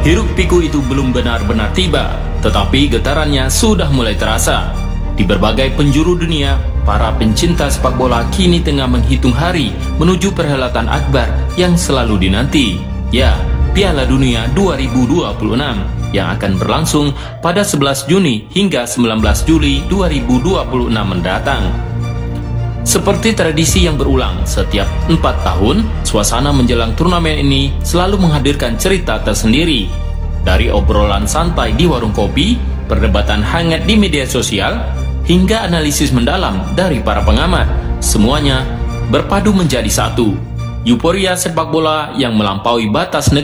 Hiruk pikuk itu belum benar-benar tiba, tetapi getarannya sudah mulai terasa. Di berbagai penjuru dunia, para pencinta sepak bola kini tengah menghitung hari menuju perhelatan akbar yang selalu dinanti. Ya, Piala Dunia 2026 yang akan berlangsung pada 11 Juni hingga 19 Juli 2026 mendatang. Seperti tradisi yang berulang setiap 4 tahun, suasana menjelang turnamen ini selalu menghadirkan cerita tersendiri. Dari obrolan santai di warung kopi, perdebatan hangat di media sosial, hingga analisis mendalam dari para pengamat, semuanya berpadu menjadi satu. Euforia sepak bola yang melampaui batas negara